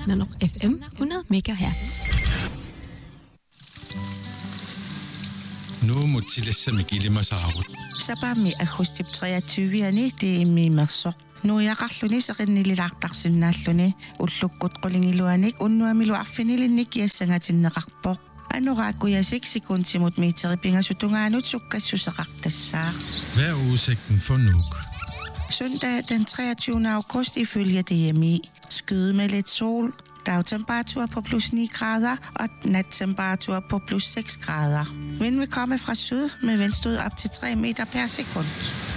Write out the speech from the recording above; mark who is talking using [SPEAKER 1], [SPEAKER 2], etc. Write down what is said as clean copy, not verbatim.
[SPEAKER 1] Nanoq FM 100 MHz.
[SPEAKER 2] Nu mutilassami kilimasaarut.
[SPEAKER 3] Sapami agustip 23 det er mimersoq. Nu yaqarluni seqinnililaartarsinnaalluni ullukkut qulingiluanik unnuamilu arfinilinnik kiassangatinneqarpoq. Anoraakuyasik sekuntimut meteripingassutungaanut sukkassuseqartassaar.
[SPEAKER 2] Hvad er udsigten for Nuuk?
[SPEAKER 3] Søndag den 23. august ifølge DMI. Skyde med lidt sol. Dagtemperatur på plus 9 grader og nattemperatur på plus 6 grader. Vind vil komme fra syd med vindstød op til 3 meter per sekund.